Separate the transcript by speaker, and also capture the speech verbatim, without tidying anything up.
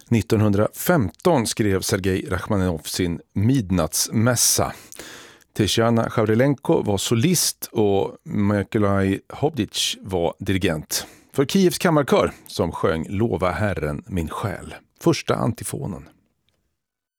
Speaker 1: nittonhundrafemton skrev Sergej Rachmaninov sin Midnattsmässa. Tetiana Gavrilenko var solist och Mykolaj Hobditch var dirigent. För Kievs kammarkör som sjöng Lova Herren min själ. Första antifonen.